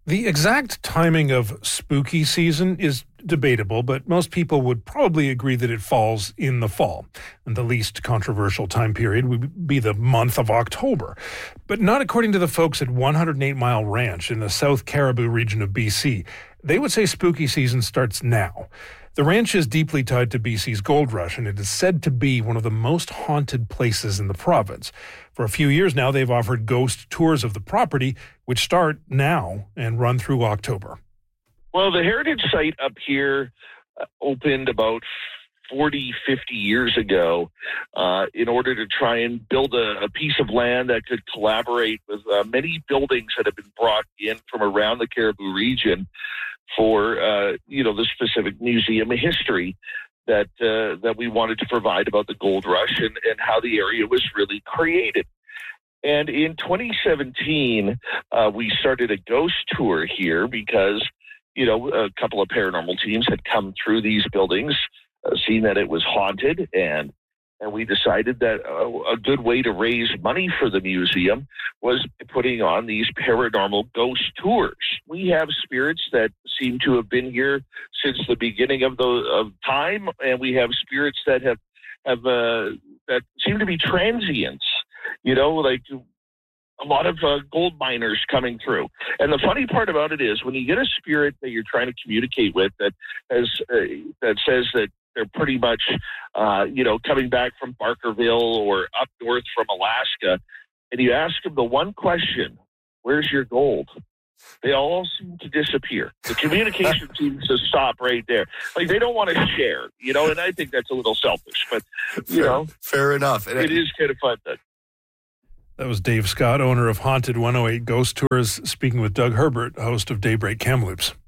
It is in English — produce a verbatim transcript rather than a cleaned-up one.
The exact timing of spooky season is debatable, but most people would probably agree that it falls in the fall. And the least controversial time period would be the month of October. But not according to the folks at one oh eight Mile Ranch in the South Cariboo region of B C. They would say spooky season starts now. The ranch is deeply tied to B C's gold rush, and it is said to be one of the most haunted places in the province. For a few years now, they've offered ghost tours of the property, which start now and run through October. Well, the heritage site up here uh, opened about forty, fifty years ago uh, in order to try and build a, a piece of land that could collaborate with uh, many buildings that have been brought in from around the Cariboo region for, uh, you know, the specific museum history that uh, that we wanted to provide about the gold rush and, and how the area was really created. And in twenty seventeen, uh, we started a ghost tour here because, you know, a couple of paranormal teams had come through these buildings, uh, seen that it was haunted, and and we decided that uh, a good way to raise money for the museum was putting on these paranormal ghost tours. We have spirits that seem to have been here since the beginning of the of time, and we have spirits that have have uh, that seem to be transients. You know, like a lot of uh, gold miners coming through. And the funny part about it is when you get a spirit that you're trying to communicate with that has uh, that says that they're pretty much, uh, you know, coming back from Barkerville or up north from Alaska, and you ask them the one question, where's your gold? They all seem to disappear. The communication seems to stop right there. Like they don't want to share, you know, and I think that's a little selfish, but, you fair, know. Fair enough. And it I, is kind of fun. That, That was Dave Scott, owner of Haunted one oh eight Ghost Tours, speaking with Doug Herbert, host of Daybreak Kamloops.